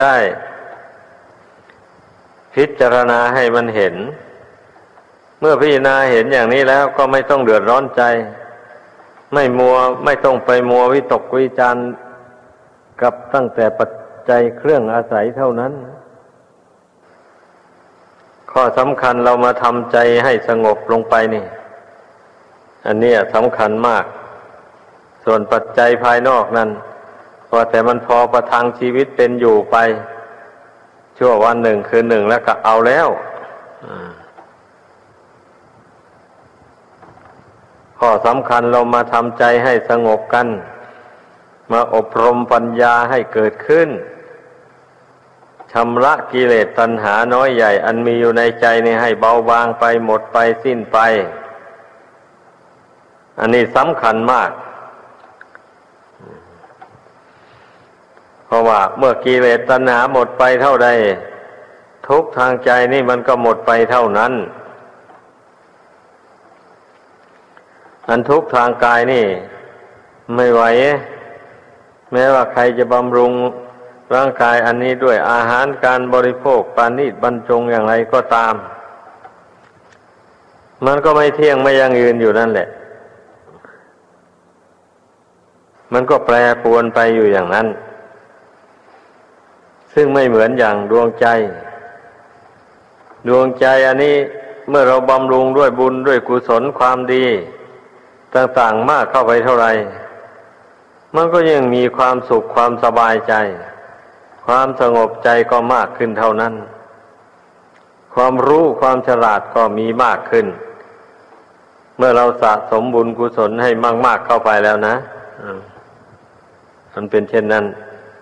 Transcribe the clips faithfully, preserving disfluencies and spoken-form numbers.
ได้พิจารณาให้มันเห็นเมื่อพิจารณาเห็นอย่างนี้แล้วก็ไม่ต้องเดือดร้อนใจไม่มัวไม่ต้องไปมัววิตกวิจารณ์กับตั้งแต่ปัจจัยเครื่องอาศัยเท่านั้นข้อสำคัญเรามาทำใจให้สงบลงไปนี่อันนี้สำคัญมากส่วนปัจจัยภายนอกนั้นว่าแต่มันพอประทังชีวิตเป็นอยู่ไปชั่ววันหนึ่งคืนหนึ่งแล้วก็เอาแล้วข้อสำคัญเรามาทำใจให้สงบกันมาอบรมปัญญาให้เกิดขึ้นชำระกิเลสตัณหาน้อยใหญ่อันมีอยู่ในใจนี่ให้เบาบางไปหมดไปสิ้นไปอันนี้สำคัญมากเพราะว่าเมื่อกิเลสตัณหาหมดไปเท่าใดทุกข์ทางใจนี่มันก็หมดไปเท่านั้นอันทุกข์ทางกายนี่ไม่ไหวแม้ว่าใครจะบำรุงร่างกายอันนี้ด้วยอาหารการบริโภคปานิชบรรจงอย่างไรก็ตามมันก็ไม่เที่ยงไม่ยั่งยืนอยู่นั่นแหละมันก็แปรปรวนไปอยู่อย่างนั้นซึ่งไม่เหมือนอย่างดวงใจดวงใจอันนี้เมื่อเราบำรุงด้วยบุญด้วยกุศลความดีต่างๆมากเข้าไปเท่าไหร่มันก็ยังมีความสุขความสบายใจความสงบใจก็มากขึ้นเท่านั้นความรู้ความฉลาดก็มีมากขึ้นเมื่อเราสะสมบุญกุศลให้มากๆเข้าไปแล้วนะมันเป็นเช่นนั้น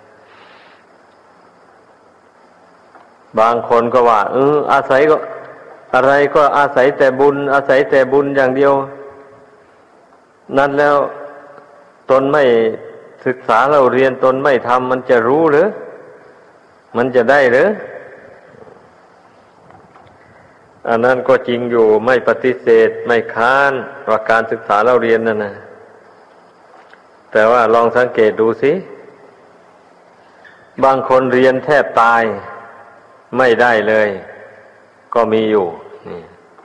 บางคนก็ว่าเอออาศัยก็อะไรก็อาศัยแต่บุญอาศัยแต่บุญอย่างเดียวนั้นแล้วตนไม่ศึกษาเราเรียนตนไม่ทำมันจะรู้หรือมันจะได้หรืออันนั้นก็จริงอยู่ไม่ปฏิเสธไม่ค้านว่าการศึกษาเราเรียนนั่นนะแต่ว่าลองสังเกตดูสิบางคนเรียนแทบตายไม่ได้เลยก็มีอยู่นี่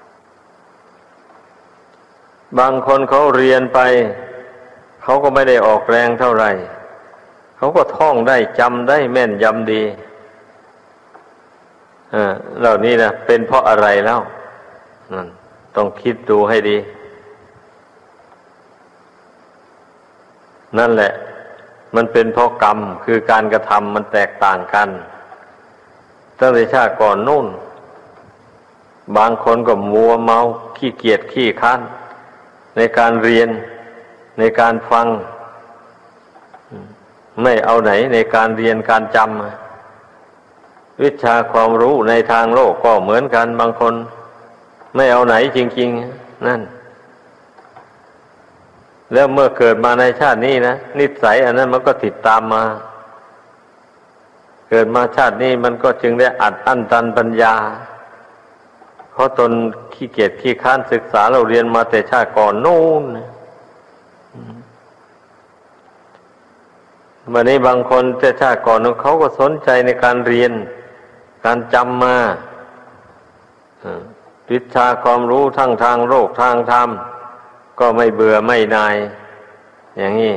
บางคนเขาเรียนไปเขาก็ไม่ได้ออกแรงเท่าไหร่เขาก็ท่องได้จำได้แม่นยำดีอ่าเหล่านี้นะเป็นเพราะอะไรแล้วนั่นต้องคิดดูให้ดีนั่นแหละมันเป็นเพราะกรรมคือการกระทำมันแตกต่างกันตั้งแต่ชาติก่อนนู่นบางคนก็มัวเมาขี้เกียจขี้ค้านในการเรียนในการฟังไม่เอาไหนในการเรียนการจำวิชาความรู้ในทางโลกก็เหมือนกันบางคนไม่เอาไหนจริงๆนั่นแล้วเมื่อเกิดมาในชาตินี้นะนิสัยอันนั้นมันก็ติดตามมาเกิดมาชาตินี้มันก็จึงได้อัดอั้นตันปัญญาเพราะตนขี้เกียจขี้ค้านศึกษาเราเรียนมาแต่ชาติก่อนโน้นวันนี้บางคนแต่ชาติก่อนเขาก็สนใจในการเรียนการจำมาวิชาความรู้ทั้งทางโลกทางธรรมก็ไม่เบื่อไม่นายอย่างนี้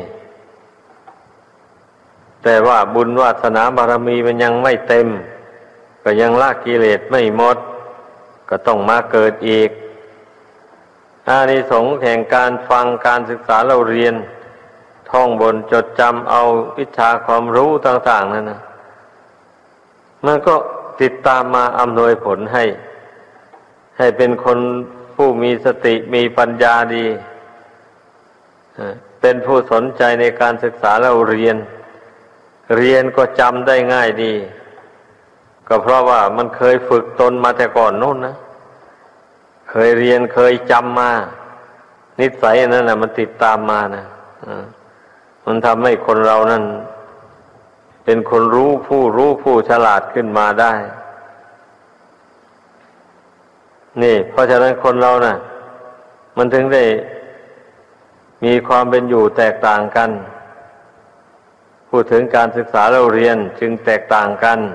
แต่ว่าบุญวาสนาบารมีมันยังไม่เต็มก็ยังละกิเลสไม่หมดก็ต้องมาเกิดอีกอานิสงส์แห่งการฟังการศึกษาเราเรียนท่องบนจดจำเอาวิชาความรู้ต่างๆนั่นนะมันก็ติดตามมาอำนวยผลให้ให้เป็นคนผู้มีสติมีปัญญาดีเป็นผู้สนใจในการศึกษาเราเรียนเรียนก็จำได้ง่ายดีก็เพราะว่ามันเคยฝึกตนมาแต่ก่อนโน้นนะเคยเรียนเคยจำมานิสัยนั่นแหละมันติดตามมานะมันทำให้คนเรานั้นเป็นคนรู้ผู้รู้ผู้ฉลาดขึ้นมาได้นี่เพราะฉะนั้นคนเราน่ะมันถึงได้มีความเป็นอยู่แตกต่างกันพูดถึงการศึกษาเราเรียนจึงแตกต่างกัน